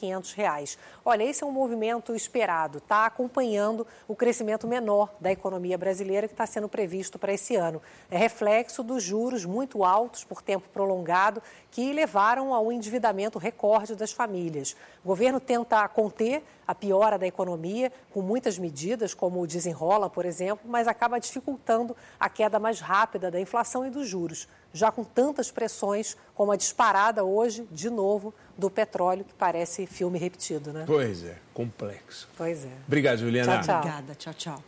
2.500. Olha, esse é um movimento esperado, está acompanhando o crescimento menor da economia brasileira que está sendo previsto para esse ano. É reflexo dos juros muito altos por tempo prolongado que levaram ao endividamento recorde das famílias. O governo tenta conter a piora da economia com muitas medidas, como o Desenrola, por exemplo, mas acaba dificultando a queda mais rápida da inflação e dos juros, já com tantas pressões como a disparada hoje, de novo, do petróleo, que parece filme repetido, né? Pois é, complexo. Pois é. Obrigado, Juliana. Tchau, tchau. Obrigada, tchau, tchau.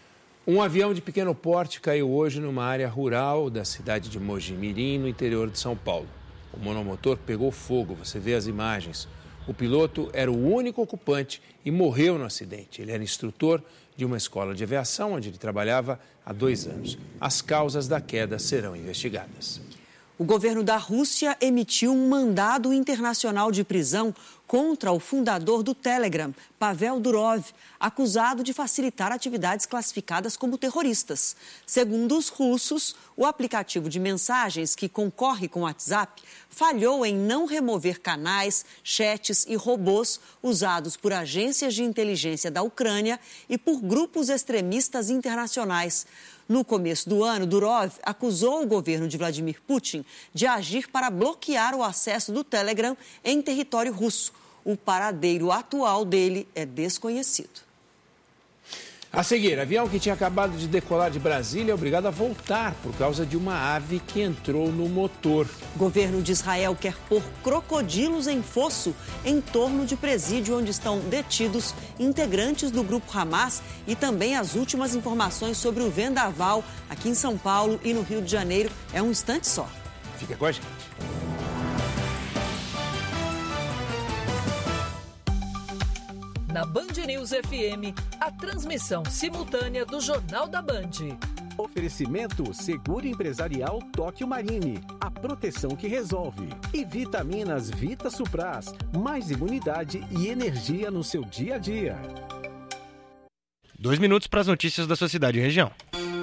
Um avião de pequeno porte caiu hoje numa área rural da cidade de Mojimirim, no interior de São Paulo. O monomotor pegou fogo, você vê as imagens. O piloto era o único ocupante e morreu no acidente. Ele era instrutor de uma escola de aviação onde ele trabalhava há 2 anos. As causas da queda serão investigadas. O governo da Rússia emitiu um mandado internacional de prisão contra o fundador do Telegram, Pavel Durov, acusado de facilitar atividades classificadas como terroristas. Segundo os russos, o aplicativo de mensagens que concorre com o WhatsApp falhou em não remover canais, chats e robôs usados por agências de inteligência da Ucrânia e por grupos extremistas internacionais. No começo do ano, Durov acusou o governo de Vladimir Putin de agir para bloquear o acesso do Telegram em território russo. O paradeiro atual dele é desconhecido. A seguir, avião que tinha acabado de decolar de Brasília é obrigado a voltar por causa de uma ave que entrou no motor. O governo de Israel quer pôr crocodilos em fosso em torno de presídio onde estão detidos integrantes do grupo Hamas e também as últimas informações sobre o vendaval aqui em São Paulo e no Rio de Janeiro. É um instante só. Fica com a gente. Na Band News FM, a transmissão simultânea do Jornal da Band. Oferecimento Seguro Empresarial Tóquio Marine, a proteção que resolve. E vitaminas Vita Supras, mais imunidade e energia no seu dia a dia. 2 minutos para as notícias da sua cidade e região.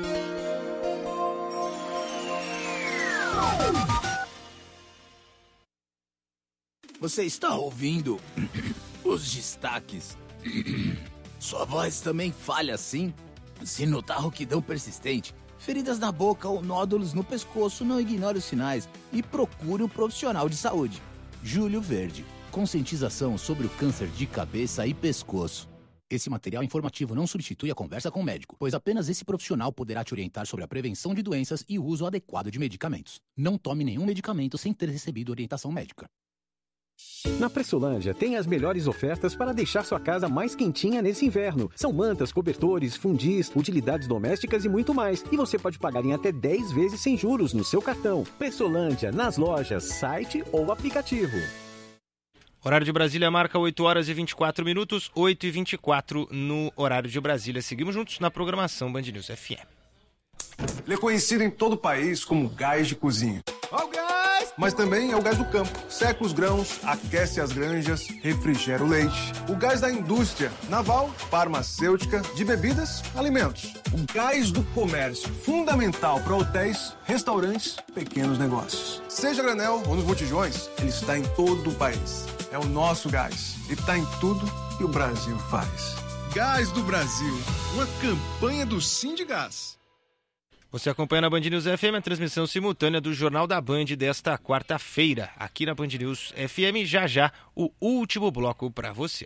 Você está ouvindo os destaques? Sua voz também falha assim? Se notar rouquidão persistente, feridas na boca ou nódulos no pescoço, não ignore os sinais e procure um profissional de saúde. Júlio Verde. Conscientização sobre o câncer de cabeça e pescoço. Esse material informativo não substitui a conversa com o médico, pois apenas esse profissional poderá te orientar sobre a prevenção de doenças e o uso adequado de medicamentos. Não tome nenhum medicamento sem ter recebido orientação médica. Na Pressolândia tem as melhores ofertas para deixar sua casa mais quentinha nesse inverno. São mantas, cobertores, fundis, utilidades domésticas e muito mais. E você pode pagar em até 10 vezes sem juros no seu cartão. Pressolândia, nas lojas, site ou aplicativo. Horário de Brasília marca 8 horas e 24 minutos, 8 e 24 no horário de Brasília. Seguimos juntos na programação Band News FM. Ele é conhecido em todo o país como gás de cozinha. Ó o gás! Mas também é o gás do campo. Seca os grãos, aquece as granjas, refrigera o leite. O gás da indústria naval, farmacêutica, de bebidas, alimentos. O gás do comércio, fundamental para hotéis, restaurantes, pequenos negócios. Seja granel ou nos botijões, ele está em todo o país. É o nosso gás. E está em tudo que o Brasil faz. Gás do Brasil, uma campanha do Sindigás. Você acompanha na Band News FM a transmissão simultânea do Jornal da Band desta quarta-feira. Aqui na Band News FM, já o último bloco para você.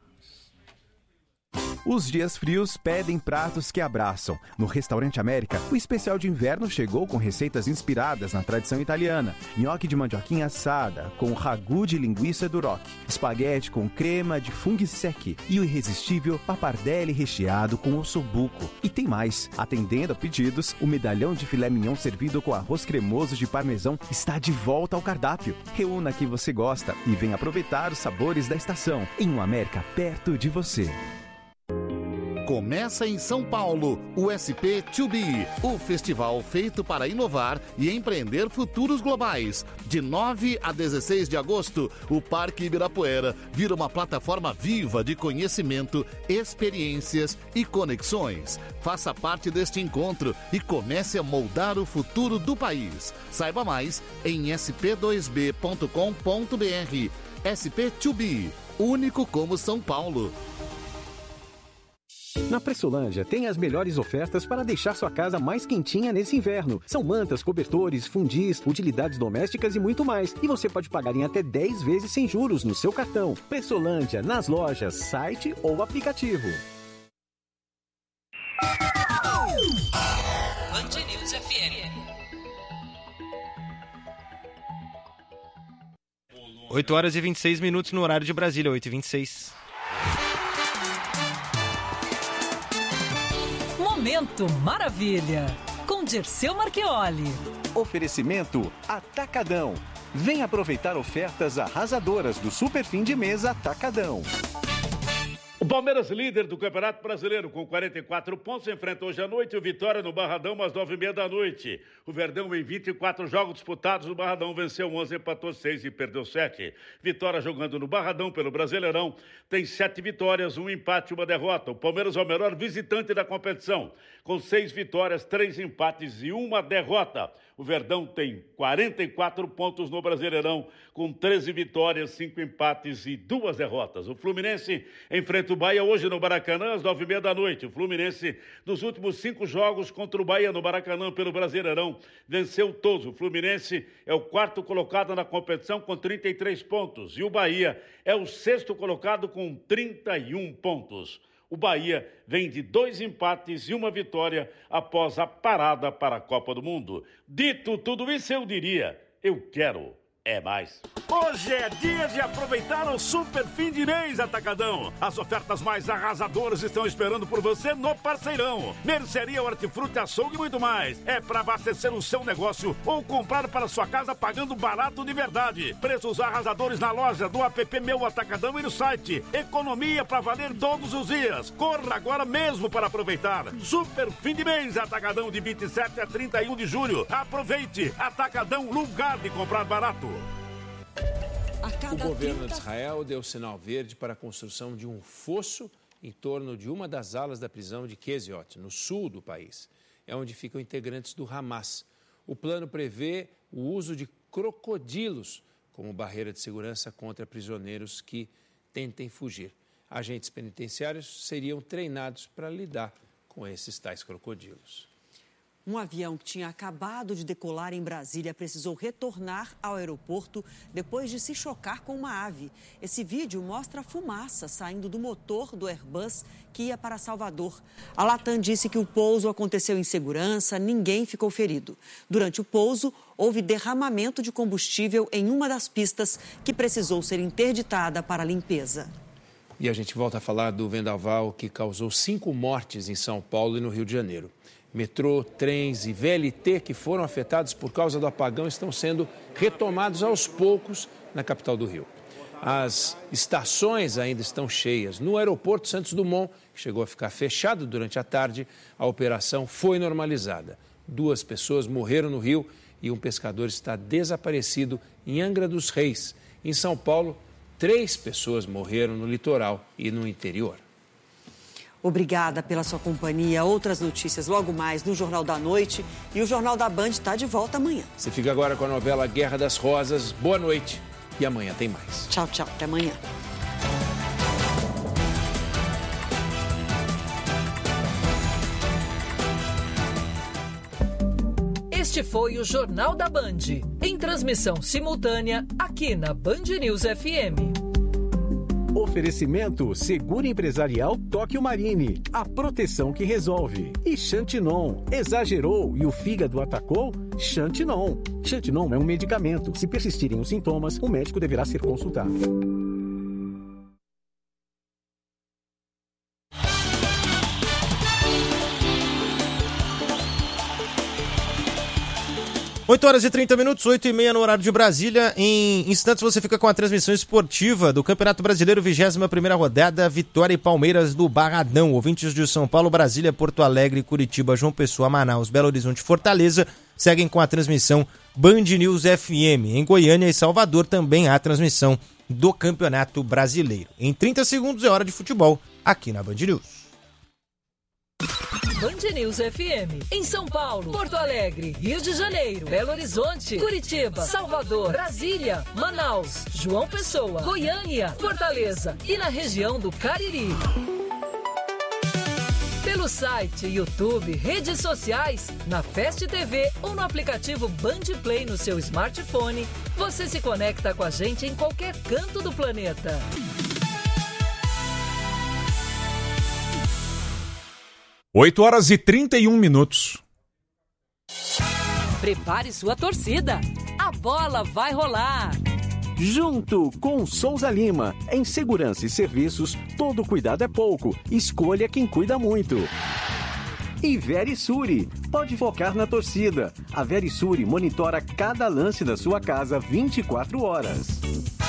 Os dias frios pedem pratos que abraçam. No Restaurante América, o especial de inverno chegou com receitas inspiradas na tradição italiana. Nhoque de mandioquinha assada, com ragu de linguiça Duroc. Espaguete com crema de funghi secchi. E o irresistível pappardelle recheado com ossobuco. E tem mais. Atendendo a pedidos, o medalhão de filé mignon servido com arroz cremoso de parmesão está de volta ao cardápio. Reúna quem você gosta e venha aproveitar os sabores da estação. Em um América perto de você. Começa em São Paulo, o SP2B, o festival feito para inovar e empreender futuros globais. De 9 a 16 de agosto, o Parque Ibirapuera vira uma plataforma viva de conhecimento, experiências e conexões. Faça parte deste encontro e comece a moldar o futuro do país. Saiba mais em sp2b.com.br. SP2B, único como São Paulo. Na Pressolândia tem as melhores ofertas para deixar sua casa mais quentinha nesse inverno. São mantas, cobertores, fundis, utilidades domésticas e muito mais. E você pode pagar em até 10 vezes sem juros no seu cartão. Pressolândia, nas lojas, site ou aplicativo. Band News FM. 8 horas e 26 minutos no horário de Brasília, 8 e 26. Momento Maravilha, com Dirceu Marchioli. Oferecimento Atacadão. Vem aproveitar ofertas arrasadoras do Super Fim de Mês Atacadão. O Palmeiras, líder do Campeonato Brasileiro, com 44 pontos, enfrenta hoje à noite o Vitória no Barradão, às 9h30 da noite. O Verdão, em 24 jogos disputados no Barradão, venceu 11, empatou 6 e perdeu 7. Vitória, jogando no Barradão pelo Brasileirão, tem 7 vitórias, 1 empate e 1 derrota. O Palmeiras é o melhor visitante da competição, com 6 vitórias, 3 empates e 1 derrota. O Verdão tem 44 pontos no Brasileirão, com 13 vitórias, 5 empates e 2 derrotas. O Fluminense enfrenta o Bahia hoje no Maracanã, às 9h30 da noite. O Fluminense, nos últimos 5 jogos contra o Bahia no Maracanã pelo Brasileirão, venceu todos. O Fluminense é o 4º colocado na competição com 33 pontos. E o Bahia é o 6º colocado com 31 pontos. O Bahia vem de 2 empates e 1 vitória após a parada para a Copa do Mundo. Dito tudo isso, eu diria, eu quero é mais. Hoje é dia de aproveitar o Super Fim de Mês Atacadão. As ofertas mais arrasadoras estão esperando por você no Parceirão. Mercearia, hortifruti, açougue e muito mais. É para abastecer o seu negócio ou comprar para sua casa pagando barato de verdade. Preços arrasadores na loja, do app Meu Atacadão e no site. Economia para valer todos os dias. Corra agora mesmo para aproveitar. Super Fim de Mês Atacadão, de 27 a 31 de julho. Aproveite. Atacadão, lugar de comprar barato. O governo de Israel deu sinal verde para a construção de um fosso em torno de uma das alas da prisão de Keziot, no sul do país. É onde ficam integrantes do Hamas. O plano prevê o uso de crocodilos como barreira de segurança contra prisioneiros que tentem fugir. Agentes penitenciários seriam treinados para lidar com esses tais crocodilos. Um avião que tinha acabado de decolar em Brasília precisou retornar ao aeroporto depois de se chocar com uma ave. Esse vídeo mostra a fumaça saindo do motor do Airbus que ia para Salvador. A Latam disse que o pouso aconteceu em segurança, ninguém ficou ferido. Durante o pouso, houve derramamento de combustível em uma das pistas que precisou ser interditada para limpeza. E a gente volta a falar do vendaval que causou 5 mortes em São Paulo e no Rio de Janeiro. Metrô, trens e VLT que foram afetados por causa do apagão estão sendo retomados aos poucos na capital do Rio. As estações ainda estão cheias. No aeroporto Santos Dumont, que chegou a ficar fechado durante a tarde, a operação foi normalizada. 2 pessoas morreram no Rio e um pescador está desaparecido em Angra dos Reis. Em São Paulo, 3 pessoas morreram no litoral e no interior. Obrigada pela sua companhia. Outras notícias logo mais no Jornal da Noite. E o Jornal da Band está de volta amanhã. Você fica agora com a novela Guerra das Rosas. Boa noite e amanhã tem mais. Tchau, tchau. Até amanhã. Este foi o Jornal da Band, em transmissão simultânea aqui na Band News FM. Oferecimento Seguro Empresarial Tóquio Marine, a proteção que resolve. E Xantinon, exagerou e o fígado atacou? Xantinon. Xantinon é um medicamento. Se persistirem os sintomas, o médico deverá ser consultado. 8h30, 8h30 no horário de Brasília. Em instantes você fica com a transmissão esportiva do Campeonato Brasileiro, 21ª rodada, Vitória e Palmeiras do Barradão. Ouvintes de São Paulo, Brasília, Porto Alegre, Curitiba, João Pessoa, Manaus, Belo Horizonte, Fortaleza, seguem com a transmissão Band News FM. Em Goiânia e Salvador também há transmissão do Campeonato Brasileiro. Em 30 segundos é hora de futebol, aqui na Band News. Band News FM, em São Paulo, Porto Alegre, Rio de Janeiro, Belo Horizonte, Curitiba, Salvador, Brasília, Manaus, João Pessoa, Goiânia, Fortaleza e na região do Cariri. Pelo site, YouTube, redes sociais, na Fast TV ou no aplicativo Band Play no seu smartphone, você se conecta com a gente em qualquer canto do planeta. 8h31. Prepare sua torcida. A bola vai rolar. Junto com Souza Lima. Em segurança e serviços, todo cuidado é pouco. Escolha quem cuida muito. E Verisure. Pode focar na torcida. A Verisure monitora cada lance da sua casa 24 horas.